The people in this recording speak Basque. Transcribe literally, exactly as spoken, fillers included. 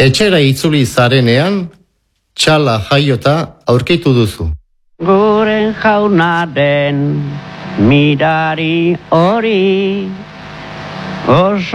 Etxera itzuli zarenean, txala jaiota aurkitu duzu. Guren jaunaren mirari hori oso